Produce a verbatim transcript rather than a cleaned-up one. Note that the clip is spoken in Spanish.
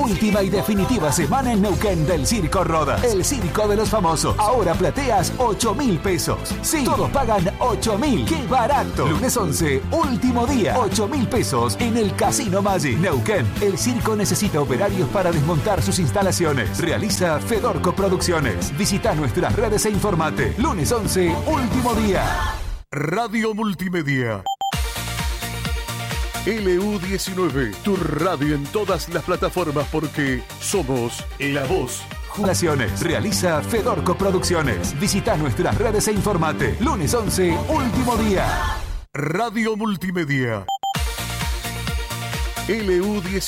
Última y definitiva semana en Neuquén del Circo Rodas. El Circo de los Famosos. Ahora plateas ocho mil pesos. Sí, todos pagan ocho mil. ¡Qué barato! Lunes once, último día. ocho mil pesos en el Casino Magic. Neuquén. El circo necesita operarios para desmontar sus instalaciones. Realiza Fedorco Producciones. Visita nuestras redes e informate. Lunes once, último día. Radio Multimedia. L U diecinueve, tu radio en todas las plataformas porque somos la voz. Jubilaciones. Realiza Fedorco Producciones. Visita nuestras redes e informate. Lunes once, último día. Radio Multimedia. L U diecinueve.